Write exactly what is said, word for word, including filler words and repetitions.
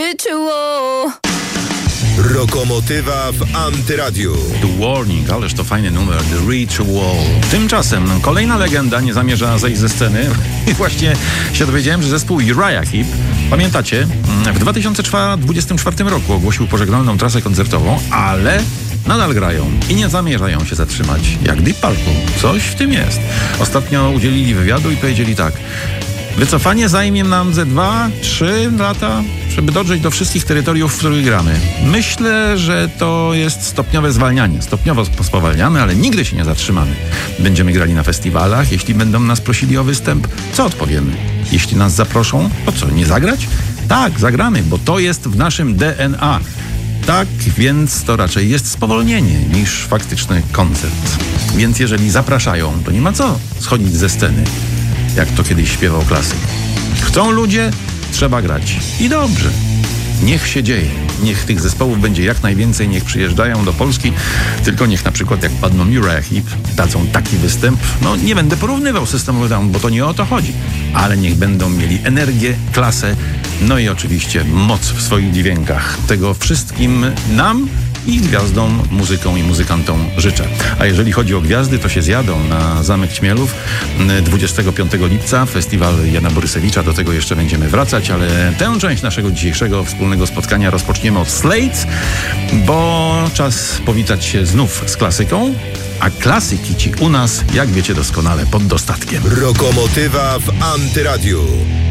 ritual. Rokomotywa w Antyradiu. The Warning, ależ to fajny numer, The Ritual. Tymczasem kolejna legenda nie zamierza zejść ze sceny i właśnie się dowiedziałem, że zespół Uriah Heep, pamiętacie, w dwa tysiące dwudziestym czwartym roku ogłosił pożegnalną trasę koncertową, ale nadal grają i nie zamierzają się zatrzymać. Jak Deep Purple. Coś w tym jest. Ostatnio udzielili wywiadu i powiedzieli tak: wycofanie zajmie nam ze dwa, trzy lata, żeby dotrzeć do wszystkich terytoriów, w których gramy. Myślę, że to jest stopniowe zwalnianie. Stopniowo spowalniamy, ale nigdy się nie zatrzymamy. Będziemy grali na festiwalach. Jeśli będą nas prosili o występ, co odpowiemy? Jeśli nas zaproszą, to co, nie zagrać? Tak, zagramy, bo to jest w naszym D N A. Tak, więc to raczej jest spowolnienie niż faktyczny koncert. Więc jeżeli zapraszają, to nie ma co schodzić ze sceny, jak to kiedyś śpiewał klasyk. Chcą ludzie, trzeba grać. I dobrze. Niech się dzieje. Niech tych zespołów będzie jak najwięcej, niech przyjeżdżają do Polski. Tylko niech na przykład jak padną Uriah Heep dadzą taki występ. No nie będę porównywał System of a Down, bo to nie o to chodzi. Ale niech będą mieli energię, klasę, no i oczywiście moc w swoich dźwiękach. Tego wszystkim nam i gwiazdom, muzykom i muzykantom życzę. A jeżeli chodzi o gwiazdy, to się zjadą na Zamek Ćmielów dwudziestego piątego lipca, festiwal Jana Borysewicza. Do tego jeszcze będziemy wracać, ale tę część naszego dzisiejszego wspólnego spotkania rozpoczniemy od Slade, bo czas powitać się znów z klasyką, a klasyki ci u nas, jak wiecie doskonale, pod dostatkiem. Rokomotywa w Antyradiu.